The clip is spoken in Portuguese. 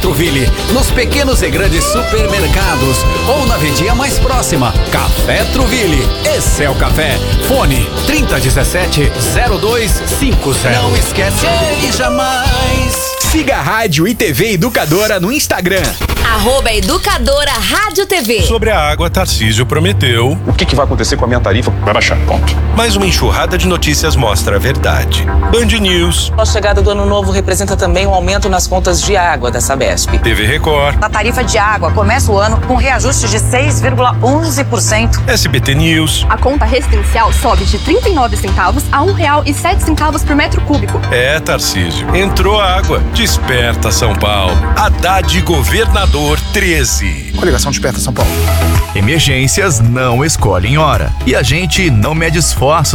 Troville, nos pequenos e grandes supermercados ou na vendinha mais próxima. Café Troville, esse é o café. Fone 3017-0250. Não esquece e jamais. Siga a Rádio e TV Educadora no Instagram. @Educadora Rádio TV. Sobre a água, Tarcísio prometeu. O que vai acontecer com a minha tarifa? Vai baixar, ponto. Mas uma enxurrada de notícias mostra a verdade. Band News. A chegada do ano novo representa também um aumento nas contas de água da Sabesp. TV Record. A tarifa de água começa o ano com reajuste de 6,11%. SBT News. A conta residencial sobe de 39 centavos a R$1,07 por metro cúbico. É, Tarcísio. Entrou água. Desperta São Paulo. Haddad Governador 13. Coligação Desperta São Paulo. Emergências não escolhem hora. E a gente não mede esforços